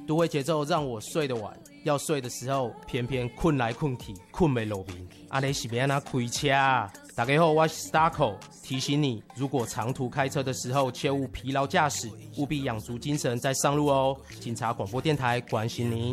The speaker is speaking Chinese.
都会节奏让我睡得晚，要睡的时候偏偏困来困去，困没落眠。安尼是要安怎开车啊？大家好，我是 Starco， 提醒你，如果长途开车的时候切勿疲劳驾驶，务必养足精神再上路哦。警察广播电台关心您。